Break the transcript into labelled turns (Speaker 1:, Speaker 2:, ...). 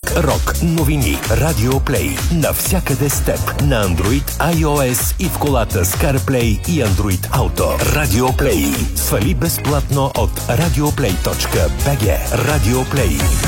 Speaker 1: музик, рок, новини, Радио Плей. Навсякъде с теб. На Android, iOS и в колата с CarPlay и Android Auto. Радио Плей. Свали безплатно от radioplay.bg. Радио Плей.